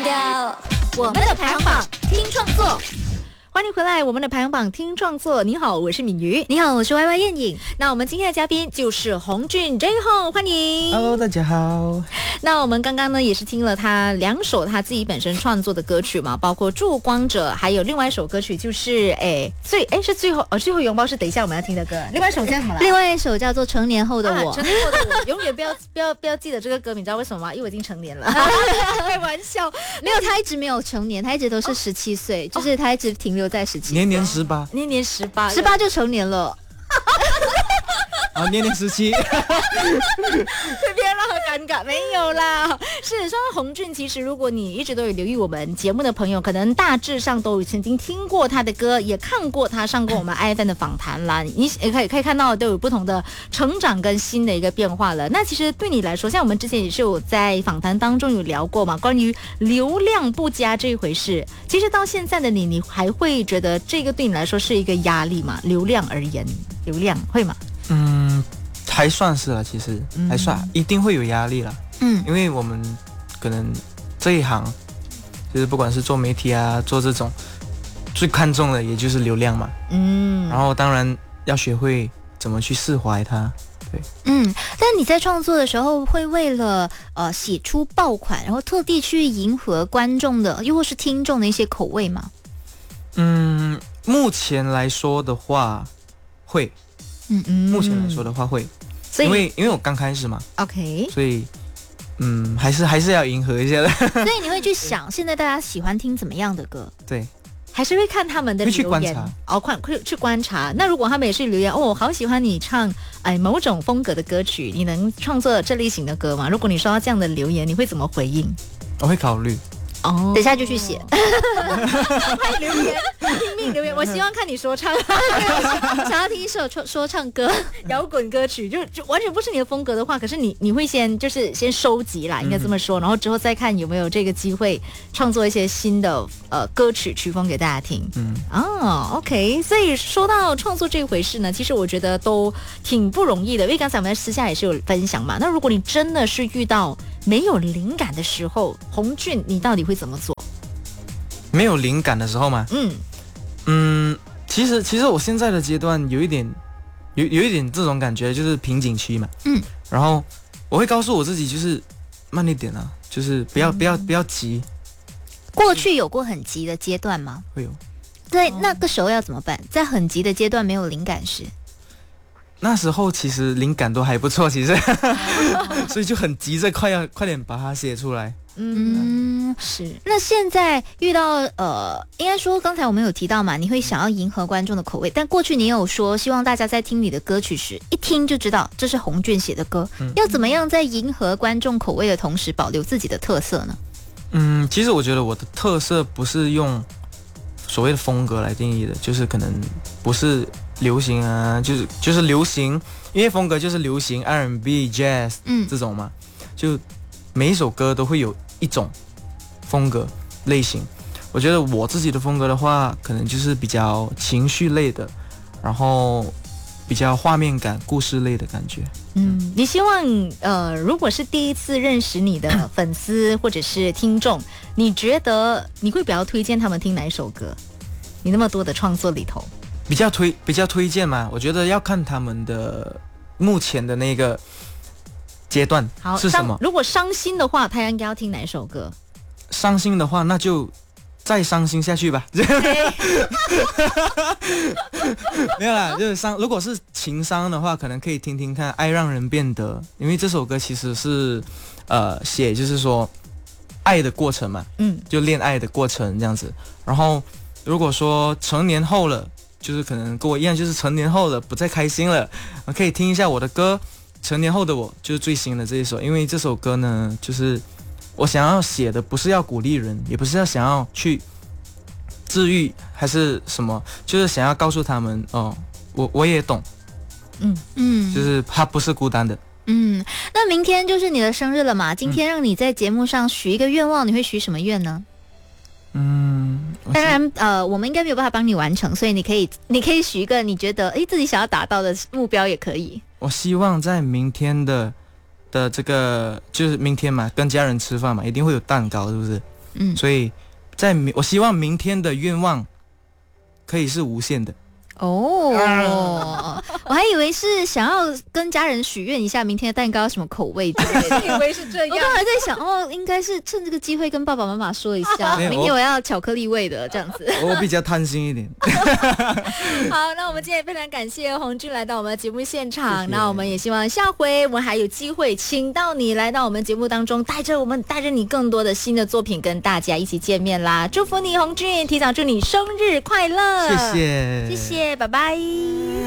掉我们的排行榜，听创作。 欢迎回来，我们的排行榜听创作。你好，我是敏瑜。 你好，我是 YY 燕颖。 那我们今天的嘉宾就是洪俊 J Hong， 欢迎。 Hello， 大家好。 那我们刚刚呢也是听了他2首他自己本身创作的歌曲嘛，包括《筑光者》，还有另外一首歌曲就是是最后拥抱是等一下我们要听的歌。另外一首叫什么？ 另外一首叫做《成年后的我》。 成年后的我，永远不要记得这个歌名，你知道为什么吗？因为我已经成年了。开玩笑， 没有，他一直没有成年，他一直都是17岁，就是他一直停留在17岁。 年18， 年18 就成年了。 啊，年17， 会变让很尴尬，没有啦。是说洪俊，其实如果你一直都有留意我们节目的朋友，可能大致上都曾经听过他的歌，也看过他上过我们 IFM 的访谈啦。你也可以看到都有不同的成长跟新的一个变化了。那其实对你来说，像我们之前也是有在访谈当中有聊过嘛，关于流量不佳这一回事。其实到现在的你还会觉得这个对你来说是一个压力吗？流量而言，流量会吗？ 还算是了，其实还算，一定会有压力了。因为我们可能这一行，就是不管是做媒体啊，做这种，最看重的也就是流量嘛。然后当然要学会怎么去释怀它。对。 但你在创作的时候，会为了写出爆款，然后特地去迎合观众的，又或是听众的一些口味吗？ 目前来说的话，会。目前来说的话会，因为我刚开始嘛 ，OK， 所以还是要迎合一下的。 所以你会去想，现在大家喜欢听怎么样的歌？ 对， 还是会看他们的留言， 会去观察， 会去观察。那如果他们也是留言，我好喜欢你唱某种风格的歌曲，你能创作这类型的歌吗？如果你收到这样的留言，你会怎么回应？ 我会考虑。 等一下就去写。 快留言，拼命留言！我希望看你说唱， 想要听一首说唱歌， 摇滚歌曲，就完全不是你的风格的话，可是你会先收集啦，应该这么说，然后之后再看有没有这个机会创作一些新的歌曲曲风给大家听。OK， 所以说到创作这一回事呢，其实我觉得都挺不容易的，因为刚才我们在私下也是有分享嘛。那如果你真的是遇到没有灵感的时候，洪俊你到底会怎么做？ 没有灵感的时候吗？其实我现在的阶段有一点这种感觉，就是瓶颈期嘛。然后我会告诉我自己，就是慢一点啊，就是不要急。 过去有过很急的阶段吗？ 会有。 在那个时候要怎么办？在很急的阶段没有灵感时， 那时候其实灵感都还不错，其实，所以就很急着快点把它写出来。 是。那现在遇到应该说刚才我们有提到嘛，你会想要迎合观众的口味，但过去你有说希望大家在听你的歌曲时，一听就知道这是洪俊写的歌。要怎么样在迎合观众口味的同时，保留自己的特色呢？ 其实我觉得我的特色不是用所谓的风格来定义的，就是可能不是流行啊，就是流行，因为风格就是流行 R&B、Jazz 这种嘛，就每一首歌都会有一种风格类型。我觉得我自己的风格的话，可能就是比较情绪类的，然后比较画面感、故事类的感觉。 你希望如果是第一次认识你的粉丝或者是听众，你觉得你会比较推荐他们听哪一首歌？你那么多的创作里头， 比较推荐嘛？我觉得要看他们的目前的那个阶段是什么。 如果伤心的话，他应该要听哪一首歌？ 伤心的话，那就再伤心下去吧。没有啦，就是如果是情伤的话，可能可以听听看《爱让人变得》，因为这首歌其实是写就是说爱的过程嘛，就恋爱的过程这样子。然后如果说成年后了，就是可能跟我一样，就是成年后了不再开心了，可以听一下我的歌《成年后的我》，就是最新的这一首。因为这首歌呢，就是我想要写的不是要鼓励人，也不是想要去治愈还是什么，就是想要告诉他们我也懂，就是他不是孤单的。 那明天就是你的生日了嘛？今天让你在节目上许一个愿望，你会许什么愿呢？当然我们应该没有办法帮你完成，所以你可以许一个你觉得自己想要达到的目标也可以。 我希望在明天的这个就是明天嘛，跟家人吃饭嘛，一定会有蛋糕，是不是？ 所以我希望明天的愿望可以是无限的。 哦，我还以为是想要跟家人许愿一下明天的蛋糕什么口味之类的， 以为是这样。 我刚才在想，应该是趁这个机会跟爸爸妈妈说一下，明天我要巧克力味的这样子。 我比较贪心一点。 好，那我们今天非常感谢宏俊来到我们的节目现场，谢谢。那我们也希望下回我们还有机会请到你来到我们节目当中，带着你更多的新的作品跟大家一起见面啦！祝福你，宏俊，提早祝你生日快乐！ 谢谢， 谢谢，拜拜。